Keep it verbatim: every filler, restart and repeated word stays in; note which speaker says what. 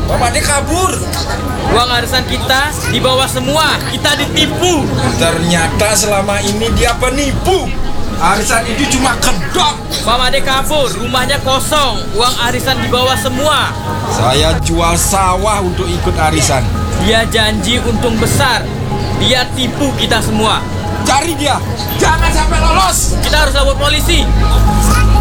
Speaker 1: Pak Made kabur.
Speaker 2: Uang arisan kita dibawa semua, kita ditipu.
Speaker 1: Ternyata selama ini dia penipu. Arisan itu cuma kedok.
Speaker 2: Pak Made kabur, rumahnya kosong, uang arisan dibawa semua.
Speaker 1: Saya jual sawah untuk ikut arisan.
Speaker 2: Dia janji untung besar, dia tipu kita semua.
Speaker 1: Cari dia, jangan sampai lolos.
Speaker 2: Kita harus lapor polisi.